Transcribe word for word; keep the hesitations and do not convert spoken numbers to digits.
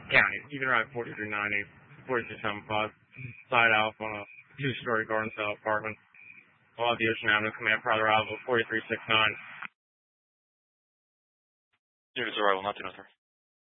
County. You can ride forty-three ninety, forty-six seventy-five, side out on a two-story garden style apartment. I'll have the Ocean Avenue Command Private Arrival forty-three sixty-nine. Units arrival, not to know, sir.